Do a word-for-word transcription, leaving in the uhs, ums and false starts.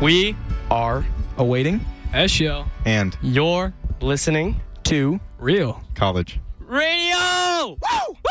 We are awaiting S-Show. And you're listening to Real college. radio. Woo!